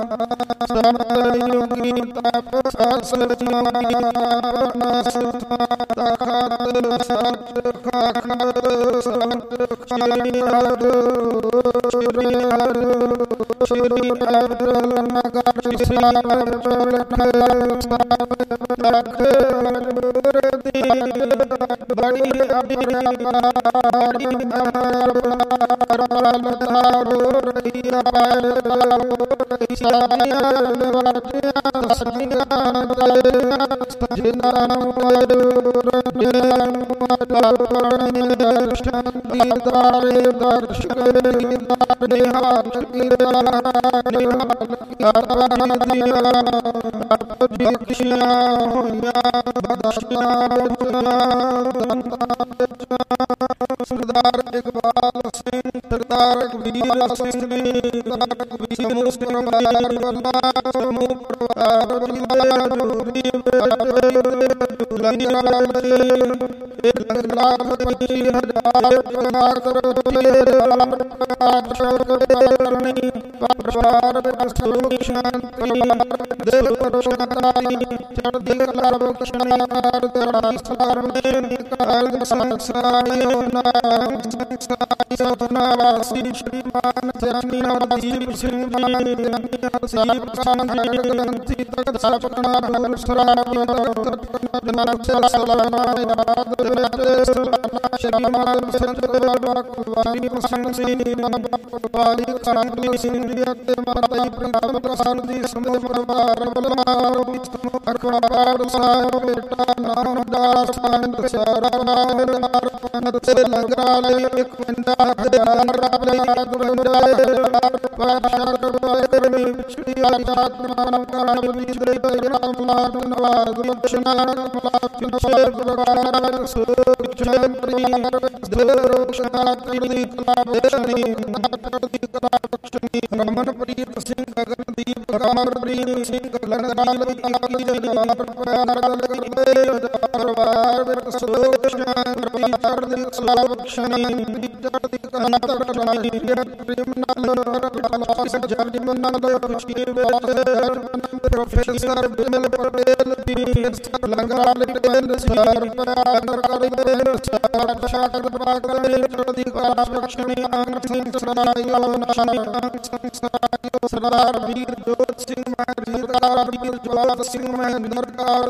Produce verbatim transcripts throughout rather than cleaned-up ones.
योगी तप सत सरदार इकबाल सिंह सरदार कबीर सिंह रमनप्रीत सिंह गगनदीप रामप्रीत सिंह प्रोफेसर बिमल पटेल सरदार वीर जोत सिंह वीर ज्वाला सिंह महेंद्र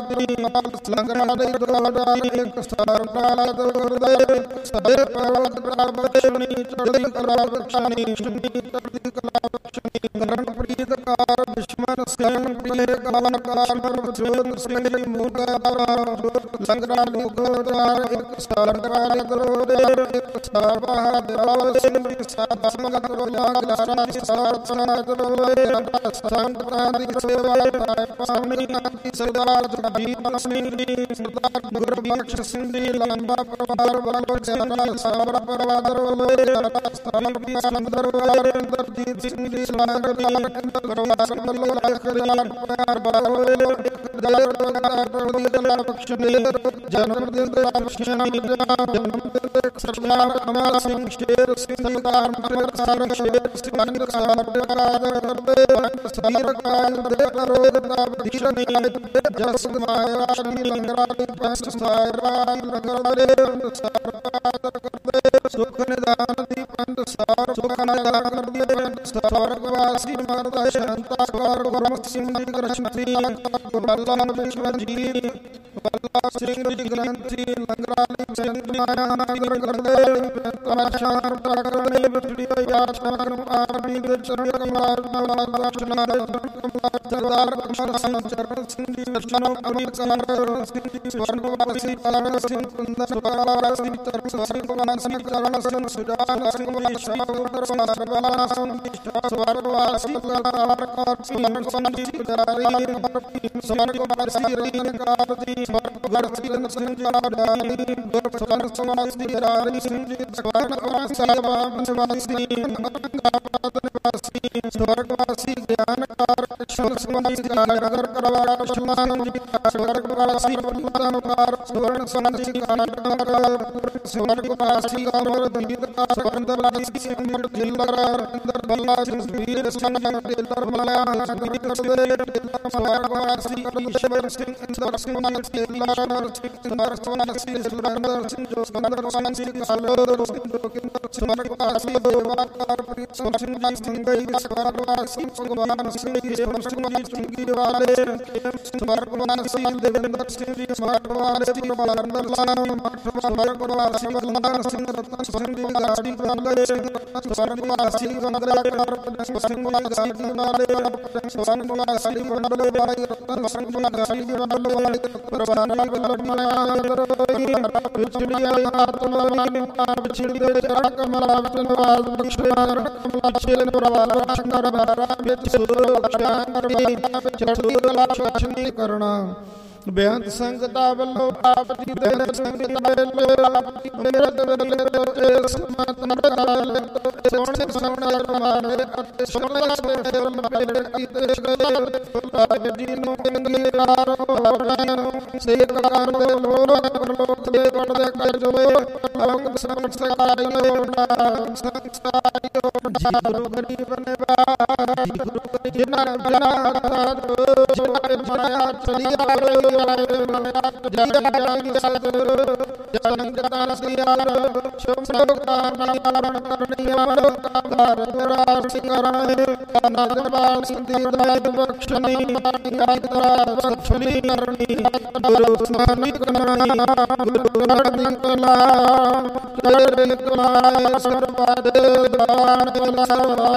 करणप्रीत कार दुश्मन सिंह प्रिय कलाकार जोत सिंह लंगरा लोगोदार एक सरकार दरोदे एक सर बहादुर सिंह सात संगत रोजाग लारा सात संगत रोए संत प्रांतिक सेवा पावनी कांति सरदार कबीर सिंह सरदार गुरबख्श सिंह लंबा प्रभार वालों सेना सावर परवाद रोए स्थान की संदर वाले दर्दी सिंह लाग करवा संदर लाखरियार प्यार बारोए दयार दयार बख्शने जन्मदिन बख्शनी जन्मदिन सरदार अमर सिंह शेर सिंह कार मर सार शेर सिंह कार बराद करते समीर काल दे करो धीरनी जस माया शनि लंगरा पंच सारा लंगरे सरकार करते सुख निदान दी पंच सार सुख निदान कर दिए स्वर्गवासी मर्द शांता स्वर्ग ब्रह्म सिंह कृष्ण वल्लभ विश्व जी वल्लभ सिंह ग्रंथी लंगरा चंद माया नगर कर दे तमाशार प्रकरणे बिटिया याचन आरती चरण कमलार नवाचना सरदार अमर संचरण सिंह दर्शन अमित सागर सिंह स्वर्णवासी कारण सिंह कुंदन सुपाला सिंह तरु सिंह वंशन करण सिंह सुजान सिंह विश्वावदर सर्वला सिंह स्वर्गवासी कलाकार सिंह संजी दारी स्वर्गवासी रीन कारती ਗੁਰ ਸਿਰਨ ਸਿੰਘ ਜਾੜਾਨੀ ਗੁਰ ਸਵਰਨ ਸਮਾਸੀ ਰਾਰੀ ਸਿੰਘ ਸਵਰਨ ਵਾਸੀ ਬਾਬਨ ਵਾਸੀ ਅੰਗਾਪਾਤ ਨਿਵਾਸੀ ਸਵਰਗਵਾਸੀ ਗਿਆਨ ਕਾਰ ਸ਼ੁਰ ਸਮਾਸੀ ਨਗਰ ਕਰਵਾੜਾ ਸ਼ਮਾਨ ਸਵਰਗਵਾਸੀ ਪਰਮਾਤਮ ਕਾਰ ਸਵਰਨ ਸਮਾਸੀ ਕਾਰ ਸਵਰਗਵਾਸੀ ਅਮਰ ਦੰਡਿਤ ਕਾਰ ਸਵਰਗਵਾਸੀ ਅਮਰ ਦਿਲਬਰ ਅੰਦਰ ਬੱਲਾ ਵੀਰ ਸੰਗਨ ਦਿਲਦਰ ਮਲਿਆ ਸੰਗੀਤ ਸਵੇਰ ਸਵਰਗਵਾਸੀ ਈਸ਼ਵਰ ਸਿੰਘ ਇੰਦਰ ਸਿੰਘ ਮਨ ਸਿੰਘ ਲਾਸ਼ਰ ਸਿੰਘ ਇੰਦਰ ਸੋਨਨ ਸਿੰਘ ਸੁਰੰਦਰ ਸਿੰਘ ਜੋ ਸੁੰਦਰ ਸੋਨਨ ਸਿੰਘ ਕਾਲੋ ਸਿੰਘ ਜੋ ਕਿੰਦਰ ਸਵਰਗਵਾਸੀ ਦੇਵਾਕਾਰ ਪ੍ਰੀਤ ਸਿੰਘ ਜੀ ਸਿੰਘ ਗਈ ਸਵਰਗਵਾਸੀ ਭਗਵਾਨ ਸਿੰਘ ਜੀ ਸਿੰਘ ਜੀ ਵਾਲੇ ਸਵਰਗਵਾਸੀ ਦੇਵਿੰਦਰ ਸਿੰਘ ਜੀ ਸਵਰਗਵਾਸੀ ਬਲੰਦਰ ਲਾਨ ਸਵਰਗਵਾਸੀ ਬਲੰਦਰ ਸਿੰਘ ਰਤਨ ਸਿੰਘ ਜੀ ਗਾੜੀ ਬੰਦੇ ਸਵਰਗਵਾਸੀ ਬੰਦਰਾ ਕਰ ਸਿੰਘ ਵਾਸੀ ਵਾਲੇ ਸਵਰਗਵਾਸੀ ਬੰਦਰੇ ਵਾਲੇ ਰਤਨ ਸਿੰਘ ਵਾਸੀ ਬੰਦਰੇ ਵਾਲੇ ਪ੍ਰਵਾਨੀ ਬਲਮਲਾ ਵਿਚੜਿਆ ਆਤਮਾ ਵਿਚੜਦੇ ਚੜਾ ਕਮਲਾ ਵਿਚਨਵਾਲ ਬਖਸ਼ਿਆਰ ਬਖਸ਼ਿਲ ਪ੍ਰਵਾਲ ਬਖਸ਼ਨਰ ਬਾਰਾ ਵਿੱਚ ਸੁਰ ਬਖਸ਼ਿਆਰ ਵੀ ਚੜ੍ਹਦੀ ਕਲਾ ਬਖਸ਼ਨੀ ਕਰਨਾ ਬੇਅੰਤ ਸੰਗਤਾ ਵੱਲੋਂ ਆਪ ਜੀ ਦੇ ਸੰਗਤਾ ਵੱਲੋਂ ਆਪ ਜੀ ਮੇਰੇ ਦੇ ਸਮਤ ਨਰਕਾਲ ਸੋਹਣੇ ਸੋਹਣੇ ਰਮਾਨੇ ਅਤੇ ਸੋਹਣੇ ਸੋਹਣੇ ਰਮਾਨੇ ਕੀਤੇ ਸ਼ਗਲ ਜੀ ਨੂੰ ਕੰਗੀ ਰਾਰੋ ਆਪਣਾ ਸੇਕ ਕਰ ਦੇ ਲੋਕ ਲੋਕ ਦੇ ਪੜਦੇ ਕਰ ਜੋ ਲੋਕ ਸਮਤ ਸਕਾਈ ਲੋਟਾ ਸੰਸਾਰੀ ਜੀ ਗੁਰੂ ਗਰੀਬ ਨੇ ਬਾ ਜਿਨ੍ਹਾਂ ਬਣਾ ਛੋਟੇ ਬਣਾਇਆ ਚਲੀ ਆਵੇ ਜਨੰਗਤਾ ਸਿਆਰ ਸ਼ੁਭ ਸੋਕਾਰ ਨਾਮ ਕਰਨੀ ਅਮਰ ਕਾਦਰ ਗੁਰਾਰ ਸਿਕਰਾਏ ਨਗਰਵਾਲ ਸੰਤੀ ਦਾਇ ਬਖਸ਼ਨੀ ਗਾਇਤਰਾ ਬਖਸ਼ਨੀ ਕਰਨੀ ਗੁਰੂ ਸਮਾਨੀ ਕਰਨੀ ਗੁਰੂ ਰੜਨੀ ਕਲਾ ਚੜ੍ਹਦੀ ਕਲਾ ਸਰਪਦ ਦਾਨ ਕਲਾ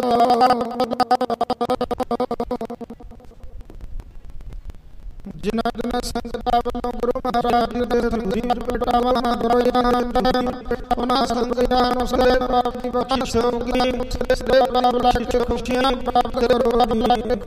ਜਿਨ੍ਹਾਂ ਜਿਨ੍ਹਾਂ ਸੰਗਤਾਂ ਵੱਲੋਂ ਗੁਰੂ ਮਹਾਰਾਜ ਜੀ ਦੇ ਸੰਗੀਤ ਪਟਾਵਾਂ ਗੁਰਜਾਨ ਉਹਨਾਂ ਸੰਗਤਾਂ ਨੂੰ ਸਲੇ ਪ੍ਰਾਪਤੀ ਬਖਸ਼ਿਸ਼ ਹੋਗੀ ਸਲੇ ਪ੍ਰਾਪਤ ਖੁਸ਼ੀਆਂ ਪ੍ਰਾਪਤ ਕਰੋ